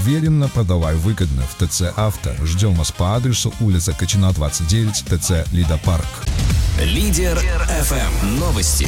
Уверенно, продавай выгодно в ТЦ «Авто». Ждем вас по адресу улица Качина, 29, ТЦ «Лидопарк». Лидер ФМ. Новости.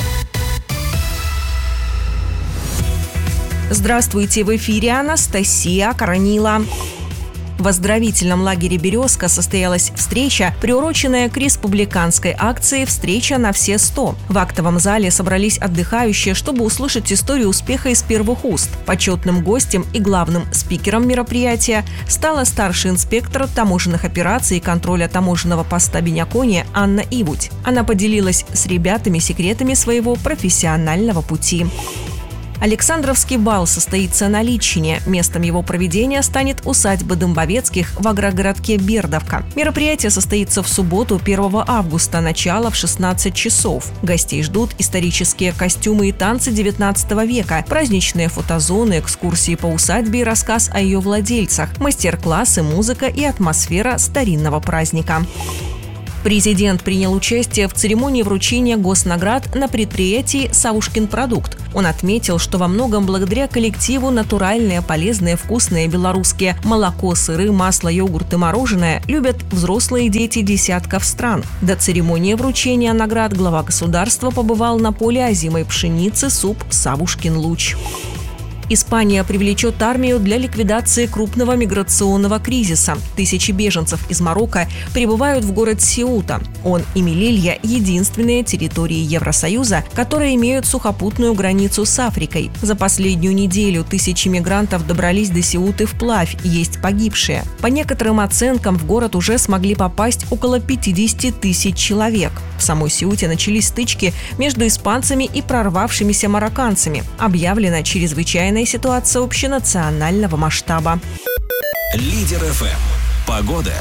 Здравствуйте, в эфире Анастасия Коронила. В оздоровительном лагере «Березка» состоялась встреча, приуроченная к республиканской акции «Встреча на все 100». В актовом зале собрались отдыхающие, чтобы услышать историю успеха из первых уст. Почетным гостем и главным спикером мероприятия стала старший инспектор таможенных операций и контроля таможенного поста Беняконе Анна Ивуть. Она поделилась с ребятами секретами своего профессионального пути. Александровский бал состоится на Литчине. Местом его проведения станет усадьба Дымбовецких в агрогородке Бердовка. Мероприятие состоится в субботу, 1 августа, начало в 16 часов. Гостей ждут исторические костюмы и танцы 19 века, праздничные фотозоны, экскурсии по усадьбе и рассказ о ее владельцах, мастер-классы, музыка и атмосфера старинного праздника. Президент принял участие в церемонии вручения госнаград на предприятии «Савушкин продукт». Он отметил, что во многом благодаря коллективу натуральные, полезные, вкусные белорусские молоко, сыры, масло, йогурт и мороженое любят взрослые дети десятков стран. До церемонии вручения наград глава государства побывал на поле озимой пшеницы СУП «Савушкин луч». Испания привлечет армию для ликвидации крупного миграционного кризиса. Тысячи беженцев из Марокко прибывают в город Сеута. Он и Мелилья – единственные территории Евросоюза, которые имеют сухопутную границу с Африкой. За последнюю неделю тысячи мигрантов добрались до Сеуты вплавь, есть погибшие. По некоторым оценкам, в город уже смогли попасть около 50 тысяч человек. В самой Сеуте начались стычки между испанцами и прорвавшимися марокканцами. Объявлена чрезвычайная ситуация общенационального масштаба. Лидер ФМ. Погода.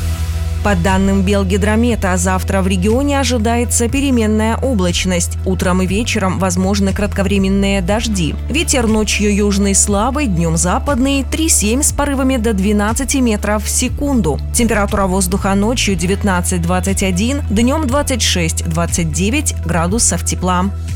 По данным Белгидромета, завтра в регионе ожидается переменная облачность. Утром и вечером возможны кратковременные дожди. Ветер ночью южный слабый, днем западный 3,7 с порывами до 12 метров в секунду. Температура воздуха ночью 19-21, днем 26-29 градусов тепла.